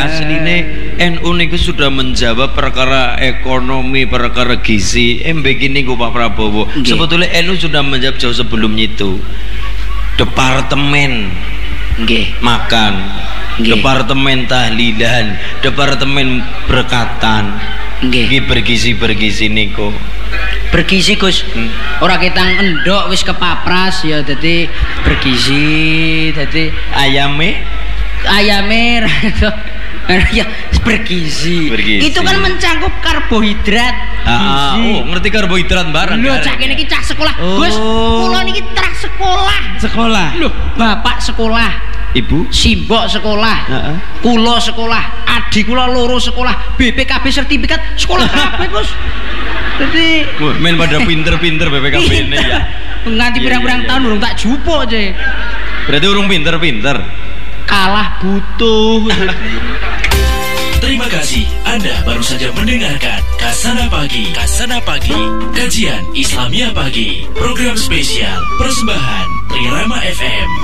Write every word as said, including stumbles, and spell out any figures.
asline N U niku sudah menjawab perkara ekonomi, perkara gizi. Eh begini ku Pak Prabowo. Okay. Sebetulnya N U sudah menjawab jauh sebelumnya itu. Departemen okay. makan, okay. Departemen tahlilan, departemen berkatan. Okay. Iki bergizi-bergizi niku. Bergizi Gus. Hmm. Ora ketang endok wis kepapras ya dadi bergizi, dadi ayame ayame ya bergizi. bergizi. Itu kan mencakup karbohidrat. Ah, oh, ngerti karbohidrat bareng. Lho, cak kene iki cah sekolah. Oh. Gus, kula niki trah sekolah. Sekolah. Lho, bapak sekolah. Ibu simbok sekolah, uh-uh. Kula sekolah, adik kula loro sekolah, B P K B sertifikat sekolah kabeh Gus. Dadi men pada pinter-pinter B P K B ini ya. Nganti pirang-pirang tahun urung tak jupuk aja. Berarti urung pinter-pinter. Kalah butuh. Terima kasih Anda baru saja mendengarkan Kasana Pagi. Kasana Pagi, kajian Islamia Pagi, program spesial persembahan Trirama F M.